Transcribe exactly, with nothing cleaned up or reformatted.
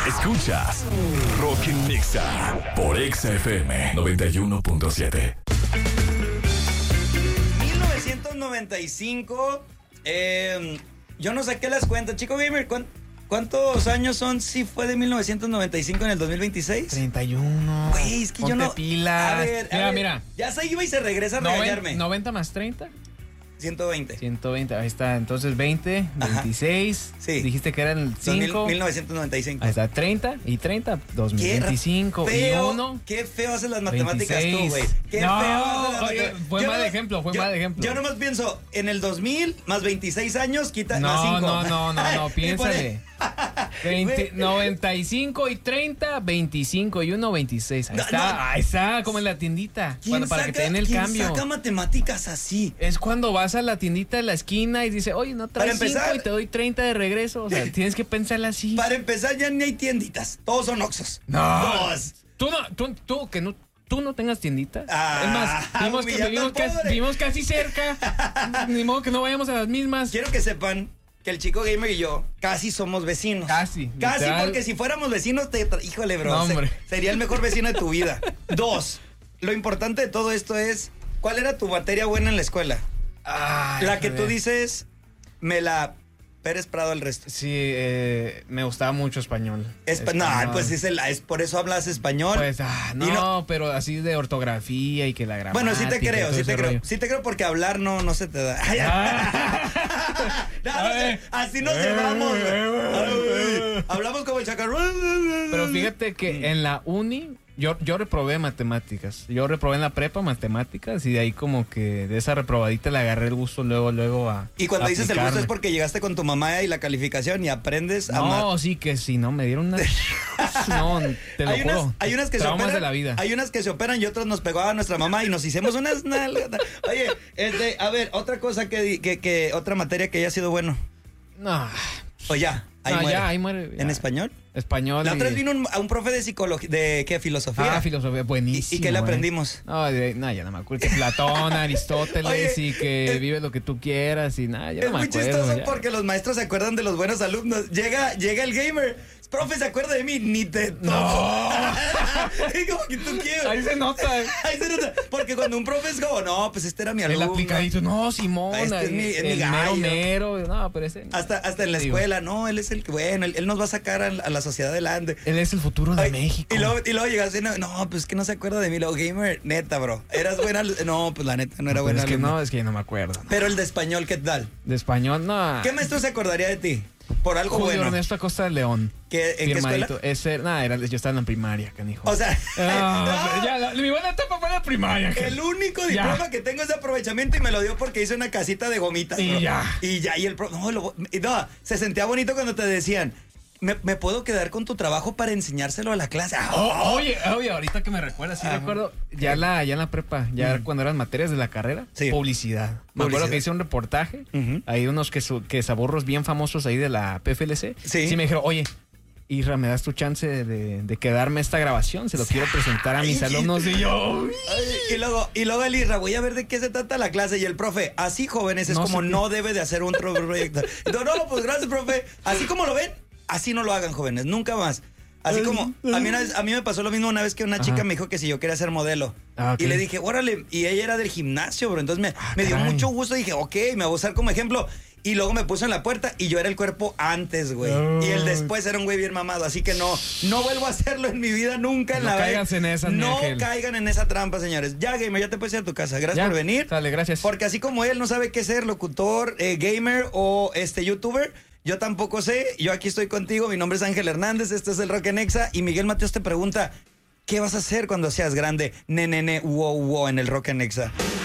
Escuchas Rock en Nexa por Exa F M noventa y uno punto siete. mil novecientos noventa y cinco, eh, yo no saqué las cuentas. Chico Gamer, ¿cuánto? ¿Cuántos años son si fue de mil novecientos noventa y cinco en el dos mil veintiséis? treinta y uno. Güey, es que Ponte yo no... pilas. A ver, a mira, ver, mira. Ya se iba y se regresa a regañarme. noventa más treinta. ciento veinte. ciento veinte, ahí está. Entonces veinte, Ajá. veintiséis. Sí. Dijiste que eran cinco. mil novecientos noventa y cinco. Ahí está, treinta y treinta, dos mil veinticinco. Qué feo, y uno. Qué feo haces las matemáticas veintiséis. tú, güey. Qué No, feo haces las oye, matemáticas. fue Yo mal nomás- ejemplo, fue yo- mal ejemplo. Yo nomás pienso, en el dos mil más veintiséis años, quita No, más cinco. no, no, no, no, Y piénsale. veinte, Güey. noventa y cinco y treinta, veinticinco y uno, veintiséis. Ahí No, está, no. ahí está, como en la tiendita. ¿Quién Cuando, para saca, que te den el quién cambio. saca matemáticas así? Es cuando vas a la tiendita de la esquina y dice, oye, no Para traes empezar- cinco y te doy treinta de regreso. O sea, tienes que pensarla así. Para empezar, ya ni hay tienditas. Todos son Oxxos. No. Dos. Tú no, tú, tú que no, tú no tengas tiendita. Ah, es más, vimos, que, humillando vivimos, al casi, pobre. vivimos casi cerca. Ni modo que no vayamos a las mismas. Quiero que sepan que el Chico Gamer y yo casi somos vecinos. Casi, Casi, literal. porque si fuéramos vecinos, te tra- híjole, bro. No, se- hombre. sería el mejor vecino de tu vida. Dos, lo importante de todo esto es, ¿cuál era tu materia buena en la escuela? Ay, La que tú joder. dices, me la Pérez Prado el resto. Sí, eh, me gustaba mucho español. Espa- no, Español. pues es, el, es por eso hablas español. Pues, ah, no, Y no- pero así de ortografía y que la gramática. Bueno, sí te y creo, todo sí te ese creo. rollo. Sí te creo porque hablar no, no se te da. Ay, Ah. no, no sé, Ay. así nos llevamos. Ay, hablamos como el chacarrón. Pero fíjate que en la uni yo, yo reprobé matemáticas. Yo reprobé en la prepa matemáticas y de ahí como que de esa reprobadita le agarré el gusto luego, luego a Y cuando dices el gusto aplicarme. es porque llegaste con tu mamá y la calificación y aprendes a amar. No, sí que sí, no, me dieron una... No, te lo hay, juro. unas, hay unas que se Traumas operan. de la vida. Hay unas que se operan y otras nos pegó a nuestra mamá y nos hicimos unas nalgadas. Oye, este, a ver, otra cosa que, di- que, que otra materia que haya sido bueno. No, O ya, ahí no, muere. ya, ahí muere. ya. ¿En español? Español. La otra y- vez vino un, a un profe de psicología, de qué, filosofía. Ah, filosofía, buenísimo. ¿Y, y qué le eh. aprendimos? No, de- no, ya no me acuerdo. Que Platón, Aristóteles Oye, y que es- vive lo que tú quieras y nada, ya Es no me muy acuerdo. chistoso ya. porque los maestros se acuerdan de los buenos alumnos. Llega, llega el gamer. Profe, ¿se acuerda de mí? Ni te topo. No. Es como que tú quieres. Ahí se nota. Ahí se nota. Porque cuando un profe es como, no, pues este era mi El alumno. aplicadito, no, Simón, Ah, este es mi- es mi el gallo. mero mero, no, pero ese. Hasta, hasta en la Digo, escuela, no, él es el que, bueno, él, él nos va a sacar a, a la sociedad adelante. Él es el futuro de Ay, México. Y luego, y luego llegas y no, no, pues que no se acuerda de mí. Luego, gamer, neta, bro. ¿Eras buena? alu- No, pues la neta no era Pero buena. es que alumna. no, es que ya no me acuerdo. Pero el de español, ¿qué tal? De español, no. ¿Qué maestro se acordaría de ti? Por algo Julio bueno. Ernesto Acosta de León. ¿Qué- ¿En qué escuela? Firmadito. Ese, nada, era, yo estaba en la primaria, canijo. O sea, Ah, no, ya, la- mi buena etapa fue la primaria. que- el único Ya. diploma que tengo es de aprovechamiento y me lo dio porque hice una casita de gomitas. Y bro. ya. Y ya, y el pro, no, lo- y no, se sentía bonito cuando te decían, ¿me, me puedo quedar con tu trabajo para enseñárselo a la clase? Ah, Oh, oye, oye, ahorita que me recuerdas, sí Ajá. recuerdo, ya la, ya en la prepa, ya Mm. cuando eran materias de la carrera, Sí. publicidad. Me acuerdo Publicidad. que hice un reportaje, Ujú. hay unos que, su- que saborros bien famosos ahí de la P F L C. Sí. me dijeron, oye, Isra, ¿me das tu chance de, de quedarme esta grabación? Se lo quiero presentar a mis Ay, alumnos. Y yo, "Uy". Ay, y luego, y luego el Isra, voy a ver de qué se trata la clase. Y el profe, así jóvenes, es No como sé qué. no debe de hacer un tro- proyecto. No, no, pues gracias, profe. Así como lo ven, así no lo hagan, jóvenes, nunca más. Así como, a mí, una vez- a mí me pasó lo mismo una vez que una Ajá. chica me dijo que si yo quería ser modelo. Ah, ok. Y le dije, órale, y ella era del gimnasio, bro. Entonces me, Ah, me dio caray. mucho gusto. Dije, ok, me voy a usar como ejemplo. Y luego me puso en la puerta y yo era el cuerpo antes, güey. Oh. Y el después era un güey bien mamado. Así que no, no vuelvo a hacerlo en mi vida nunca en No la vida. caigas en esa, mi No ángel. caigan en esa trampa, señores. Ya, gamer, ya te puedes ir a tu casa. Gracias Ya, por venir. sale, gracias. Porque así como él no sabe qué ser, locutor, eh, gamer o este youtuber, yo tampoco sé. Yo aquí estoy contigo. Mi nombre es Ángel Hernández. Este es el Rock en Exa. Y Miguel Mateos te pregunta, ¿qué vas a hacer cuando seas grande? Ne, ne, ne, wow, wow, en el Rock en Exa.